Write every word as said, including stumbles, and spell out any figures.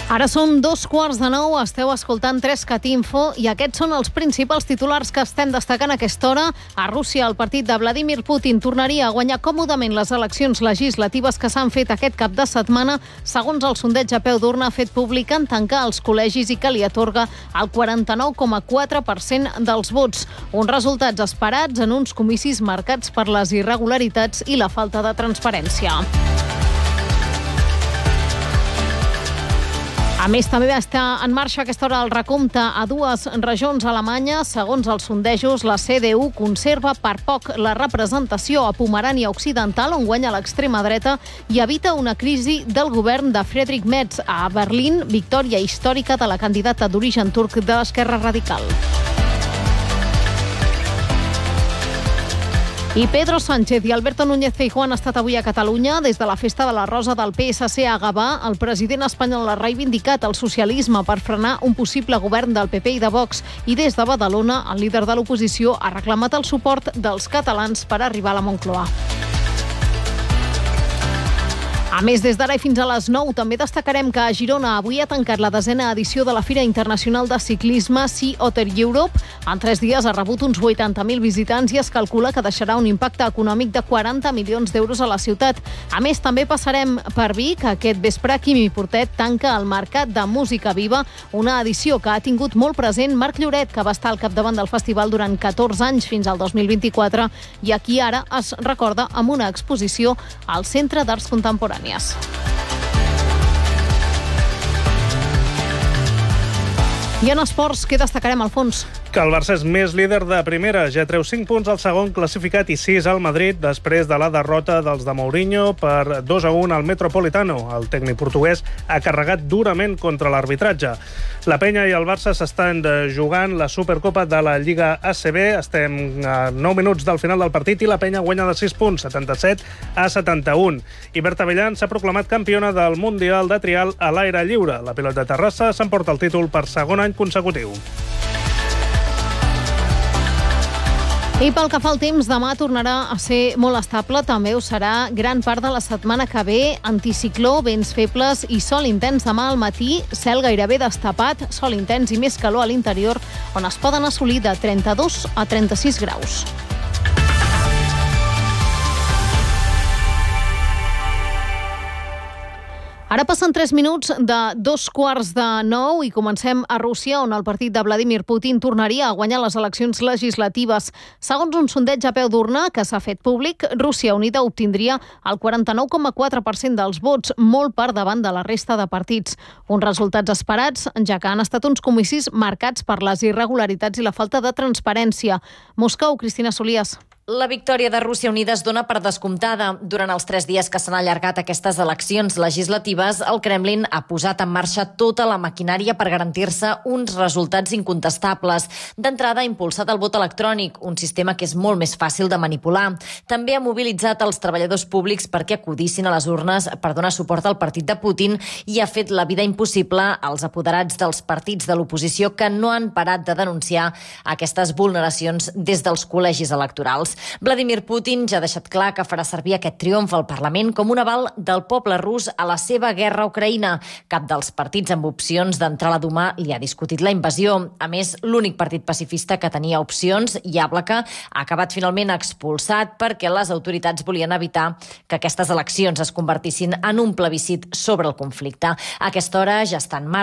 Ara són dos quarts de nou, esteu escoltant Trescat Info i aquests són els principals titulars que estem destacant a aquesta hora. A Rússia, el partit de Vladimir Putin tornaria a guanyar còmodament les eleccions legislatives que s'han fet aquest cap de setmana, segons el sondeig a peu d'urna fet públic en tancar els col·legis i que li atorga el quaranta-nou coma quatre per cent dels vots. Uns resultats esperats en uns comicis marcats per les irregularitats i la falta de transparència. A més, també va estar en marxa a aquesta hora el recompte a dues regions alemanyes. Segons els sondejos, la C D U conserva per poc la representació a Pomerània Occidental, on guanya l'extrema dreta, i evita una crisi del govern de Friedrich Merz. A Berlín, victòria històrica de la candidata d'origen turc de l'Esquerra Radical. I Pedro Sánchez i Alberto Núñez Feijóo han estat avui a Catalunya. Des de la Festa de la Rosa del P S C a Gavà, el president espanyol ha reivindicat el socialisme per frenar un possible govern del P P i de Vox. I des de Badalona, el líder de l'oposició ha reclamat el suport dels catalans per arribar a la Moncloa. A més, des d'ara i fins a les nou, també destacarem que a Girona avui ha tancat la desena edició de la Fira Internacional de Ciclisme Sea Otter Europe. En tres dies ha rebut uns vuitanta mil visitants i es calcula que deixarà un impacte econòmic de quaranta milions d'euros a la ciutat. A més, també passarem per Vic. Aquest vespre, Quimi Portet tanca el Mercat de Música Viva, una edició que ha tingut molt present Marc Lloret, que va estar al capdavant del festival durant catorze anys fins al dos mil vint-i-quatre, i aquí ara es recorda amb una exposició al Centre d'Arts Contemporànies. I en esports, què destacarem, Alfons? Que el Barça és més líder de primera. Ja treu cinc punts al segon classificat i sis al Madrid després de la derrota dels de Mourinho per dos a un al Metropolitano. El tècnic portuguès ha carregat durament contra l'arbitratge. La Penya i el Barça s'estan jugant la Supercopa de la Lliga A C B. Estem a nou minuts del final del partit i la Penya guanya de sis punts, setanta-set a setanta-un. I Berta Bellan s'ha proclamat campiona del Mundial de Trial a l'aire lliure. La pilot de Terrassa s'emporta el títol per segon any consecutiu. I pel que fa al temps, demà tornarà a ser molt estable. També ho serà gran part de la setmana que ve. Anticicló, vents febles i sol intens demà al matí. Cel gairebé destapat, sol intens i més calor a l'interior, on es poden assolir de trenta-dos a trenta-sis graus. Ara passen tres minuts de dos quarts de nou i comencem a Rússia, on el partit de Vladimir Putin tornaria a guanyar les eleccions legislatives. Segons un sondeig a peu d'urna que s'ha fet públic, Rússia Unida obtindria el quaranta-nou coma quatre per cent dels vots, molt per davant de la resta de partits. Uns resultats esperats, ja que han estat uns comicis marcats per les irregularitats i la falta de transparència. Moscou, Cristina Solias. La victòria de Rússia Unida es dona per descomptada. Durant els tres dies que s'han allargat aquestes eleccions legislatives, el Kremlin ha posat en marxa tota la maquinària per garantir-se uns resultats incontestables. D'entrada, ha impulsat el vot electrònic, un sistema que és molt més fàcil de manipular. També ha mobilitzat els treballadors públics perquè acudissin a les urnes per donar suport al partit de Putin i ha fet la vida impossible als apoderats dels partits de l'oposició que no han parat de denunciar aquestes vulneracions des dels col·legis electorals. Vladimir Putin ja ha deixat clar que farà servir aquest triomf al Parlament com un aval del poble rus a la seva guerra a Ucraïna. Cap dels partits amb opcions d'entrar a la Duma li ha discutit la invasió. A més, l'únic partit pacifista que tenia opcions, Yablaka, ha acabat finalment expulsat perquè les autoritats volien evitar que aquestes eleccions es convertissin en un plebiscit sobre el conflicte. A aquesta hora ja està en marxa